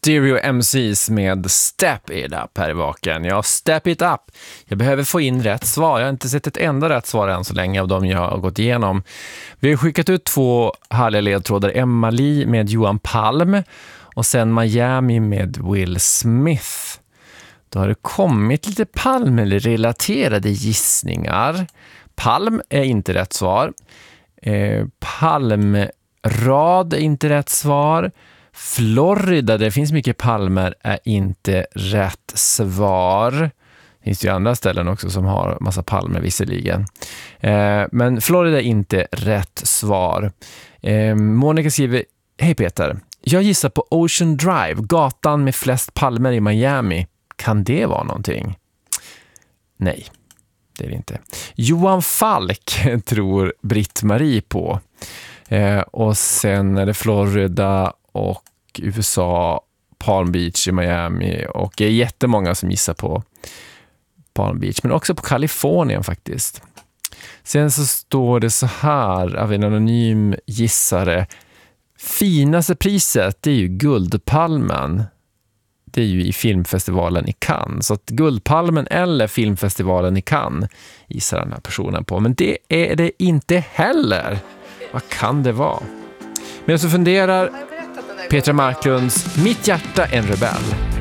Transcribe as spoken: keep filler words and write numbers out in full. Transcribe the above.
Stereo M Cs med Step It Up här i vaken. Ja, Step It Up. Jag behöver få in rätt svar. Jag har inte sett ett enda rätt svar än så länge av dem jag har gått igenom. Vi har skickat ut två härliga ledtrådar. Emma Lee med Johan Palm och sen Miami med Will Smith. Då har det kommit lite Palm-relaterade gissningar. Palm är inte rätt svar. Eh, Palmrad är inte rätt svar. Florida, det finns mycket palmer, är inte rätt svar. Det finns ju andra ställen också som har massa palmer visserligen. Eh, men Florida är inte rätt svar. Eh, Monica skriver: Hej Peter, jag gissar på Ocean Drive, gatan med flest palmer i Miami. Kan det vara någonting? Nej, det är det inte. Johan Falk tror Britt-Marie på. Eh, och sen är det Florida och U S A, Palm Beach i Miami, och det är jättemånga som gissar på Palm Beach, men också på Kalifornien faktiskt. Sen så står det så här av en anonym gissare: finaste priset, det är ju Guldpalmen. Det är ju i filmfestivalen i Cannes. Så att Guldpalmen eller filmfestivalen i Cannes gissar den här personen på. Men det är det inte heller. Vad kan det vara? Men jag så funderar, Petra Marklunds Mitt hjärta en rebell.